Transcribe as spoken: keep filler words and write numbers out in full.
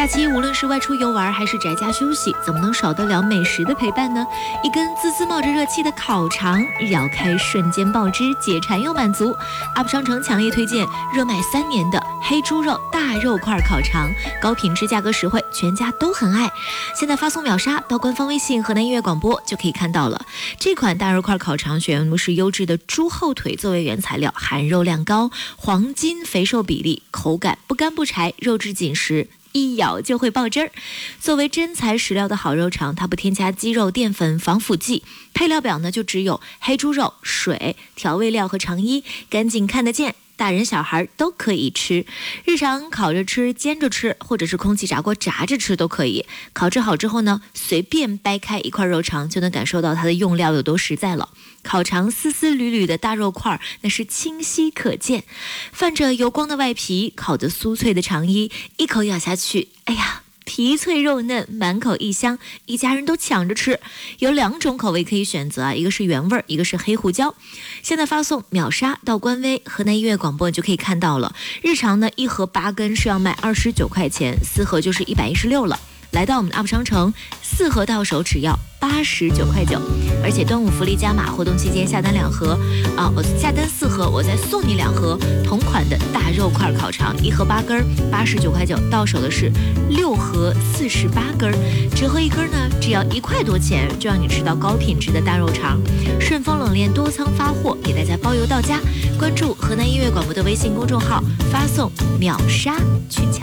假期无论是外出游玩还是宅家休息，怎么能少得了美食的陪伴呢？一根滋滋冒着热气的烤肠，咬开瞬间爆汁，解馋又满足。U P 商城强烈推荐热卖三年的黑猪肉大肉块烤肠，高品质，价格实惠，全家都很爱。现在发送秒杀到官方微信河南音乐广播就可以看到了。这款大肉块烤肠选用的是优质的猪后腿作为原材料，含肉量高，黄金肥瘦比例，口感不干不柴，肉质紧实，一咬就会爆汁儿。作为真材实料的好肉肠，它不添加鸡肉、淀粉、防腐剂，配料表呢就只有黑猪肉、水、调味料和肠衣，干净看得见，大人小孩都可以吃。日常烤着吃、煎着吃，或者是空气炸锅炸着吃都可以。烤制好之后呢，随便掰开一块肉肠，就能感受到它的用料有多实在了。烤肠丝丝缕缕的大肉块，那是清晰可见，泛着油光的外皮，烤得酥脆的肠衣，一口咬下去，哎呀，皮脆肉嫩，满口异香，一家人都抢着吃。有两种口味可以选择啊，一个是原味，一个是黑胡椒。现在发送秒杀到官微河南音乐广播就可以看到了。日常呢，一盒八根是要卖二十九块钱，四盒就是一百一十六了。来到我们的 U P 商城，四盒到手只要八十九块九，而且端午福利加码活动期间下单两盒啊，我下单四盒，我再送你两盒同款的大肉块烤肠，一盒八根，八十九块九，到手的是六盒四十八根，折合一根呢只要一块多钱，就让你吃到高品质的大肉肠。顺丰冷链多仓发货，给大家包邮到家。关注河南音乐广播的微信公众号，发送秒杀去抢。